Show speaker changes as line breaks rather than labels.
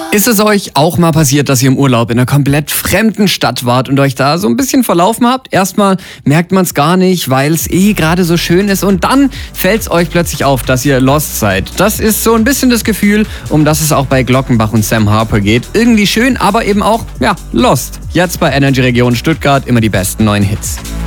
Ist es euch auch mal passiert, dass ihr im Urlaub in einer komplett fremden Stadt wart und euch da so ein bisschen verlaufen habt? Erstmal merkt man es gar nicht, weil es gerade so schön ist, und dann fällt es euch plötzlich auf, dass ihr lost seid. Das ist so ein bisschen das Gefühl, um das es auch bei Glockenbach und Sam Harper geht. Irgendwie schön, aber eben auch, lost. Jetzt bei Energy Region Stuttgart immer die besten neuen Hits.